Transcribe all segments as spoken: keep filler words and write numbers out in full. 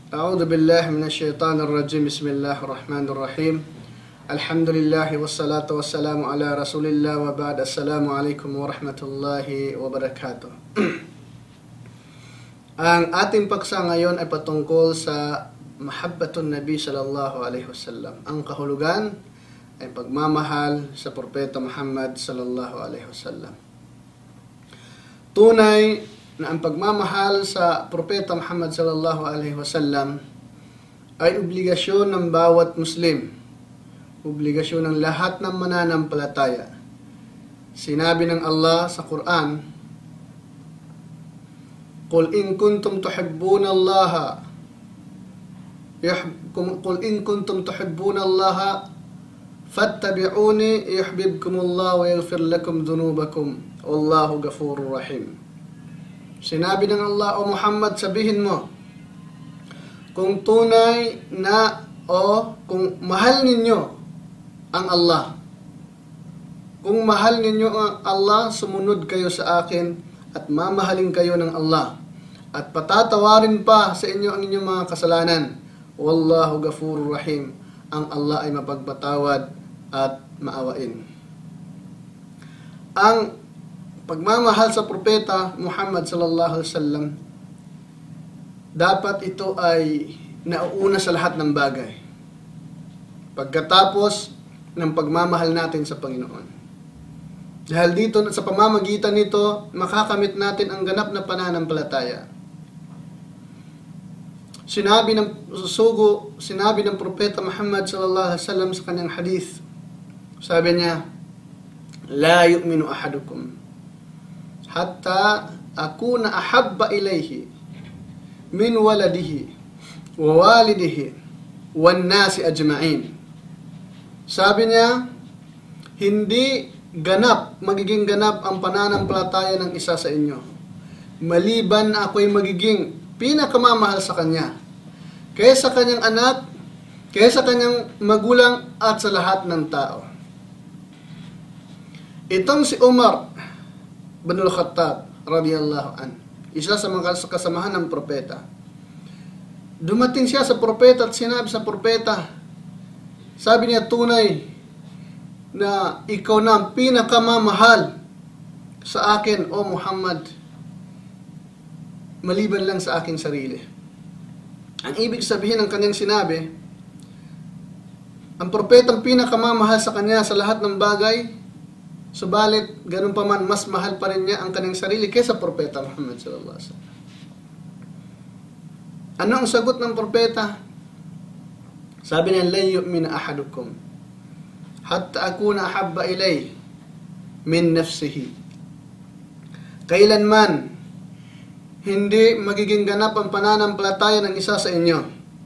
أعوذ بالله من الشيطان الرجيم بسم الله الرحمن الرحيم الحمد لله والصلاة والسلام على رسول الله وبعد السلام عليكم ورحمة الله وبركاته. Ang ating paksa ngayon ay patungkol sa mahabbatun Nabi sallallahu alaihi wasallam. Ang kahulugan ay pagmamahal sa Propeta Muhammad sallallahu alaihi wasallam. Tunay na ang pagmamahal sa Propeta Muhammad sallallahu alaihi wasallam ay obligasyon ng bawat Muslim, obligasyon ng lahat ng mananampalataya. Sinabi ng Allah sa Quran, "Qul in kuntum tuhibbuna Allah Qul in kuntum tuhibbuna Allah fattabi'uni yuhibbukumullah wa yaghfir lakum dhunubakum wallahu ghafurur rahim." Sinabi ng Allah, "O Muhammad, sabihin mo, kung tunay na o kung mahal ninyo ang Allah, kung mahal ninyo ang Allah, sumunod kayo sa akin at mamahalin kayo ng Allah at patatawarin pa sa inyo ang inyong mga kasalanan. Wallahu ghafurur rahim." Ang Allah ay mapagpatawad at maawain. Ang pagmamahal sa Propeta Muhammad sallallahu alaihi wasallam, dapat ito ay nauuna sa lahat ng bagay. Pagkatapos ng pagmamahal natin sa Panginoon. Dahil dito, sa pamamagitan nito, makakamit natin ang ganap na pananampalataya. Sinabi ng susugo, sinabi ng Propeta Muhammad sallallahu alaihi wasallam sa kanyang hadith, sabi niya, "La yu'minu ahadukum hatta akuna ahabba ilayhi min waladihi wa walidihi wan nasi ajma'in." Sabi niya, hindi ganap, magiging ganap ang pananampalataya ng isa sa inyo, maliban na ako'y magiging pinakamamahal sa kanya, kaysa kanyang anak, kaysa kanyang magulang at sa lahat ng tao. Itong si Umar bin al-Khattab radiyallahu an, isa sa mga kasamahan ng propeta. Dumating siya sa propeta at sinabi sa propeta, sabi niya, tunay na ikaw na ang pinakamamahal sa akin, O Muhammad, maliban lang sa aking sarili. Ang ibig sabihin ng kanyang sinabi, ang propetang pinakamamahal sa kanya sa lahat ng bagay, subalit, ganun pa man, mas mahal pa rin niya ang kanyang sarili kaysa Propeta Muhammad sallallahu alaihi wasallam. Ano ang sagot ng propeta? Sabi niya, "La yu'minu ahadukum hatta akuna ahabba ilay min nafsihi." Kailanman hindi magiging ganap ang pananampalataya ng isa sa inyo,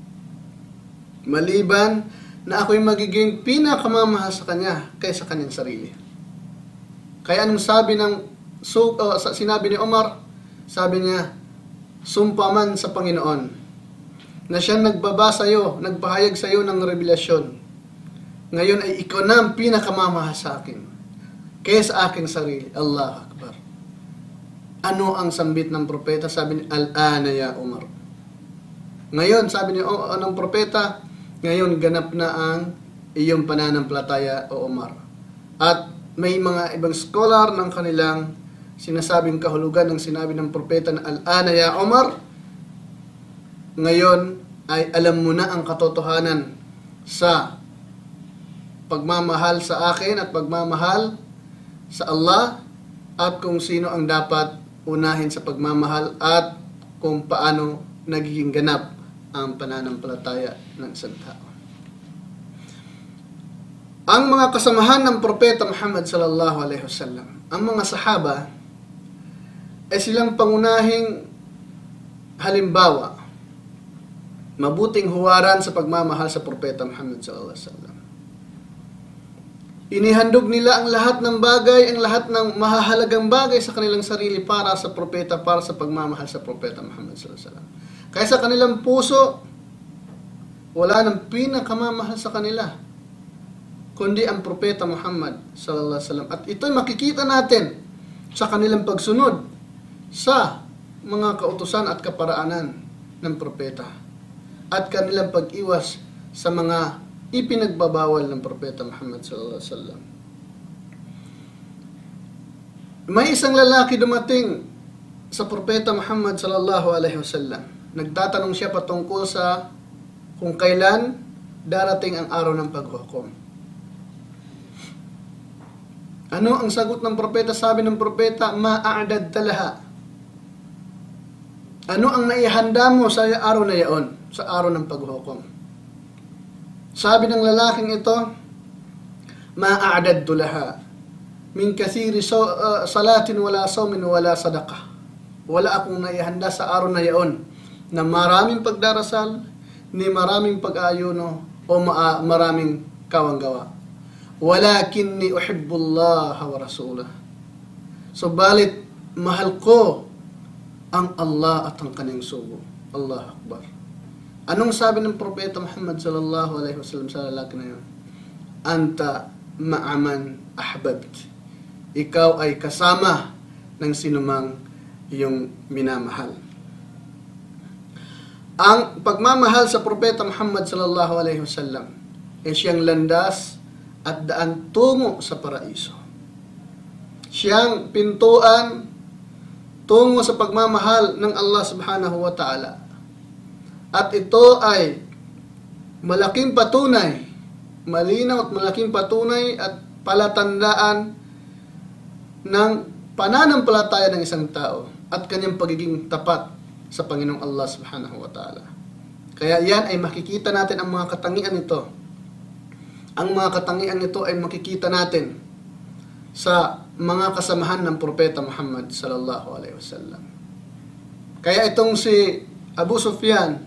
maliban na ako'y magiging pinakamamahal sa kanya kaysa kanyang sarili. Kaya anong sabi ng so, uh, sinabi ni Umar? Sabi niya, "Sumpa man sa Panginoon na siya nagbaba sa iyo, nagpahayag sa iyo ng revelasyon. Ngayon ay ikaw na ang pinakamamahal sa akin kaysa sa aking sarili." Allahu Akbar. Ano ang sambit ng propeta? Sabi ni, "Al-ana ya Umar." Ngayon, sabi ni oh, ng propeta, ngayon ganap na ang iyong pananampalataya, o Umar. At may mga ibang scholar ng kanilang sinasabing kahulugan ng sinabi ng propeta na "Al-ana ya Umar." Ngayon ay alam mo na ang katotohanan sa pagmamahal sa akin at pagmamahal sa Allah, at kung sino ang dapat unahin sa pagmamahal at kung paano nagiging ganap ang pananampalataya ng isang tao. Ang mga kasamahan ng Propeta Muhammad sallallahu alaihi wasallam, ang mga sahaba, ay silang pangunahing halimbawa, mabuting huwaran sa pagmamahal sa Propeta Muhammad sallallahu alaihi wasallam. Inihandog nila ang lahat ng bagay, ang lahat ng mahahalagang bagay sa kanilang sarili para sa Propeta, para sa pagmamahal sa Propeta Muhammad sallallahu alaihi wasallam. Kaya sa kanilang puso, wala nang pinakamamahal sa kanila kundi ang Propeta Muhammad sallallahu alaihi wasallam. At ito'y makikita natin sa kanilang pagsunod sa mga kautusan at kaparaanan ng propeta. at kanilang pag-iwas sa mga ipinagbabawal ng Propeta Muhammad sallallahu alaihi wasallam. May isang lalaki dumating sa Propeta Muhammad sallallahu alaihi wasallam. Nagtatanong siya patungkol sa kung kailan darating ang araw ng paghukom. Ano ang sagot ng propeta? Sabi ng propeta, ma'a'dad talaha. Ano ang naihanda mo sa araw na yaon, sa araw ng paghukom? Sabi ng lalaking ito, ma'a'dad laha min kathiri so, uh, salatin wala sawmin wala sadaqah. Wala akong naihanda sa araw na yaon na maraming pagdarasal, ni maraming pag-ayuno o ma- maraming kawanggawa. Walakinni uhibbullah wa rasulah. Subalit mahal ko ang Allah at ang kanyang sugo. Allah Akbar. Anong sabi ng Propeta Muhammad sallallahu alaihi wasallam sa lalaki na yun? Anta ma'aman ahbabt. Ikaw ay kasama ng sinumang iyong minamahal. Ang pagmamahal sa Propeta Muhammad sallallahu alaihi wasallam ay siyang landas at daan tungo sa paraiso. Siyang pintuan tungo sa pagmamahal ng Allah subhanahu wa ta'ala. At ito ay malaking patunay, malinaw at malaking patunay at palatandaan ng pananampalataya ng isang tao at kanyang pagiging tapat sa Panginoong Allah subhanahu wa ta'ala. Kaya yan ay makikita natin ang mga katangian nito. Ang mga katangian nito ay makikita natin sa mga kasamahan ng Propeta Muhammad sallallahu alaihi wasallam. Kaya itong si Abu Sufyan,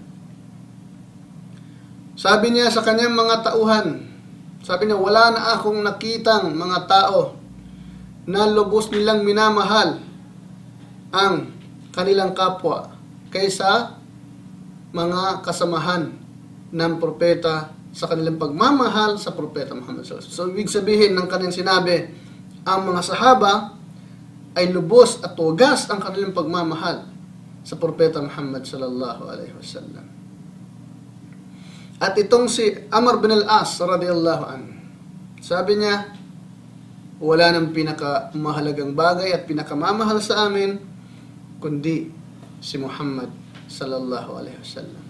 sabi niya sa kanyang mga tauhan, sabi niya, wala na akong nakitang mga tao na lubos nilang minamahal ang kanilang kapwa kaysa mga kasamahan ng propeta sa kanilang pagmamahal sa Propeta Muhammad sallallahu alaihi wasallam. So, ibig sabihin ng kanyang sinabi, ang mga sahaba ay lubos at wagas ang kanilang pagmamahal sa Propeta Muhammad sallallahu alaihi wasallam. At itong si Amr bin al-As radhiyallahu anhu, sabi niya, wala nang pinakamahalagang bagay at pinakamamahal sa amin kundi si Muhammad sallallahu alaihi wasallam.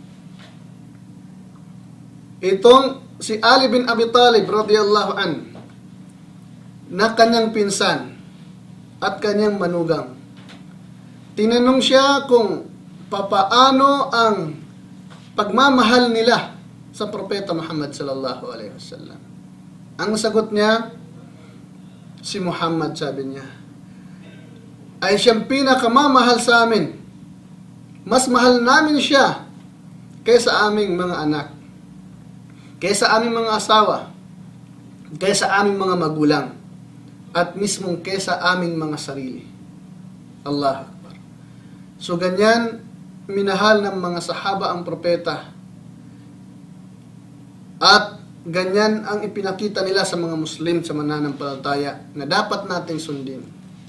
Itong si Ali bin Abi Talib radhiyallahu an, na kanyang pinsan at kanyang manugang, tinanong siya kung papaano ang pagmamahal nila sa Propeta Muhammad sallallahu alaihi wasallam. Ang sagot niya, si Muhammad, sabi niya, ay siyang pinakamamahal sa amin. Mas mahal namin siya kaysa aming mga anak, kaysa aming mga asawa, kaysa aming mga magulang, at mismong kaysa aming mga sarili. Allah Akbar. So ganyan, minahal ng mga sahaba ang propeta. At ganyan ang ipinakita nila sa mga Muslim sa mananampalataya na dapat nating sundin.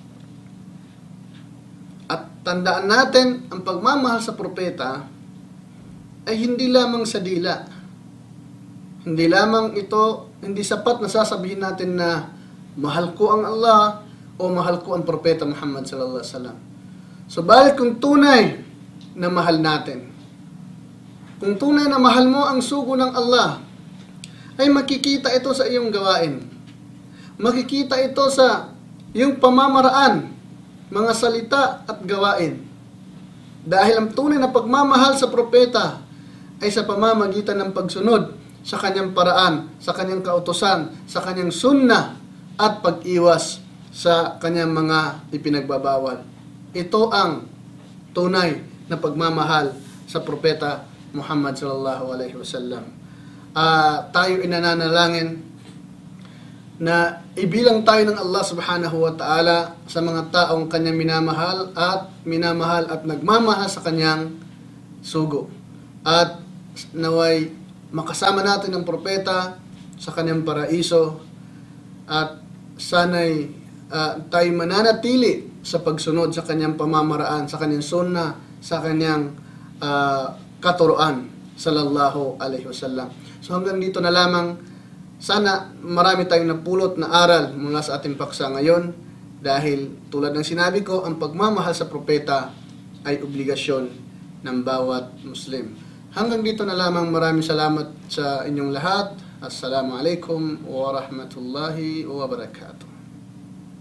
At tandaan natin, ang pagmamahal sa propeta ay hindi lamang sa dila. Hindi lamang ito, hindi sapat na sasabihin natin na mahal ko ang Allah o mahal ko ang propeta Muhammad sallallahu alaihi wasallam. Subalit kung tunay na mahal natin, kung tunay na mahal mo ang sugo ng Allah, ay makikita ito sa iyong gawain. Makikita ito sa iyong pamamaraan, mga salita at gawain. Dahil ang tunay na pagmamahal sa propeta ay sa pamamagitan ng pagsunod sa kanyang paraan, sa kanyang kautusan, sa kanyang sunnah at pag-iwas sa kanyang mga ipinagbabawal. Ito ang tunay na pagmamahal sa propeta Muhammad sallallahu alaihi wasallam. Uh, tayo inananalangin na ibilang tayo ng Allah subhanahu wa ta'ala sa mga taong kanyang minamahal at minamahal at nagmamahal sa kanyang sugo. At naway makasama natin ang propeta sa kanyang paraiso at sanay uh, tayo mananatili sa pagsunod sa kanyang pamamaraan, sa kanyang sunnah, sa kanyang uh, katuruan sallallahu alaihi wasallam. So hanggang dito na lamang. Sana marami tayong napulot na aral mula sa ating paksa ngayon dahil tulad ng sinabi ko, ang pagmamahal sa propeta ay obligasyon ng bawat Muslim. Hanggang dito na lamang, maraming salamat sa inyong lahat. Assalamu alaikum wa rahmatullahi wa barakatuh.